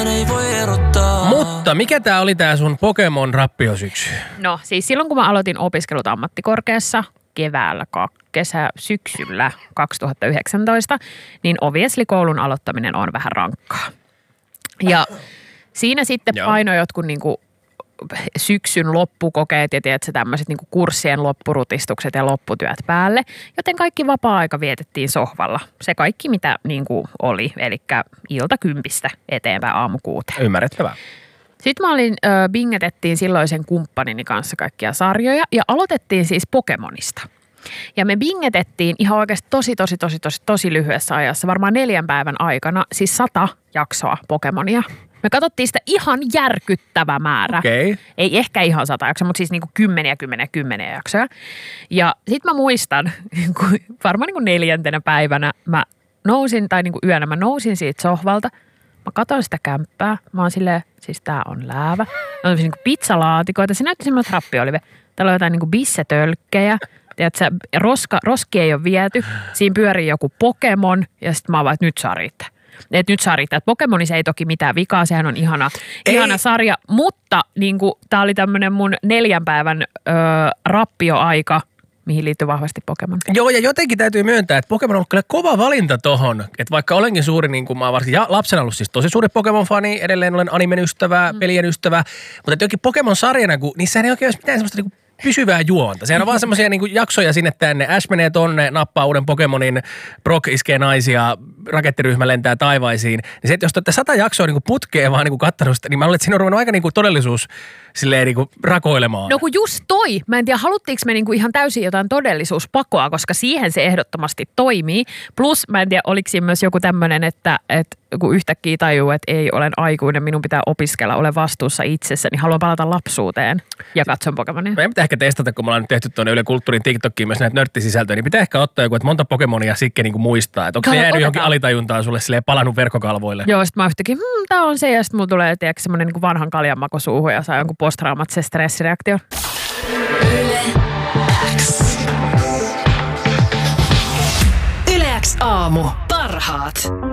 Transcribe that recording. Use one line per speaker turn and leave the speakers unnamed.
Mutta mikä tää oli tää sun Pokemon-rappiosyksy?
No siis silloin kun mä aloitin opiskelut ammattikorkeassa syksyllä 2019, niin obviously koulun aloittaminen on vähän rankkaa. Ja siinä sitten painoi jotkut niinku syksyn loppukokeet ja tiedätkö, tämmöiset niinku kurssien loppurutistukset ja lopputyöt päälle, joten kaikki vapaa-aika vietettiin sohvalla. Se kaikki mitä niinku oli, eli ilta 10 eteenpäin aamu 6.
Ymmärrettävää.
Sitten mä bingetettiin silloisen kumppanini kanssa kaikkia sarjoja ja aloitettiin siis Pokemonista. Ja me bingetettiin ihan oikeasti tosi lyhyessä ajassa, varmaan 4 päivän aikana, siis 100 jaksoa Pokemonia. Me katsottiin sitä ihan järkyttävä määrä.
Okay.
Ei ehkä ihan 100 jaksoa, mutta siis niinku 10 jaksoja. Ja sit mä muistan, varmaan niinku 4. päivänä mä nousin, tai niinku yönä mä nousin siitä sohvalta. Mä katson sitä kämppää. Mä oon silleen, siis tää on läävä. Mä oon niinku pizzalaatikoita. Se näytti semmoinen trappiolive. Täällä on jotain niinku bissetölkkejä. Tiedätkö, roski ei ole viety. Siinä pyörii joku Pokemon. Ja sit mä oon vaan, että nyt saa riittää. Että Pokemonissa ei toki mitään vikaa, sehän on ihana sarja, mutta niin kuin, tää oli tämmönen mun 4 päivän rappioaika, mihin liittyy vahvasti Pokemon.
Joo, ja jotenkin täytyy myöntää, että Pokemon on kyllä kova valinta tohon, että vaikka olenkin suuri, niin kuin mä oon varsinkin lapsena ollut siis tosi suuri Pokemon-fani, edelleen olen animen ystävä, pelien ystävä, mutta jotenkin Pokemon-sarjana, kun niissähän ei oikein ole mitään semmoista niin pysyvää juonta. Sehän on vaan semmoisia niinku jaksoja sinne tänne. Ash menee tonne, nappaa uuden Pokemonin, Brock iskee naisia, rakettiryhmä lentää taivaisiin. Niin se, että jos te olette 100 jaksoa niinku putkeen vaan niinku kattanut sitä, niin mä luulen, että siinä on ruvennut aika niinku todellisuus silleen niinku rakoilemaan.
No kun just toi. Mä en tiedä, haluttiinko me niinku ihan täysin jotain todellisuuspakoa, koska siihen se ehdottomasti toimii. Plus mä en tiedä, oliko siinä myös joku tämmöinen, että kun yhtäkkiä tajuu, että ei olen aikuinen, minun pitää opiskella, olen vastuussa itsessä, niin haluan palata lapsuuteen ja katson Pokemonia.
Meidän pitää ehkä testata, kun me ollaan nyt tehty tuonne Yle Kulttuurin TikTokiin myös näitä nörttisisältöjä, niin pitää ehkä ottaa joku, että monta Pokemonia Sikke niin kuin muistaa. Että onko se jäänyt johonkin alitajuntaan sulle silleen palannut verkkokalvoille?
Joo, sit mä yhtäkin, tää on se, ja sit mulla tulee tiedätkö semmonen niin kuin vanhan kaljan maku suuhun ja saa jonkun posttraumaattisen stressireaktion.
Yle X aamu. Parhaat.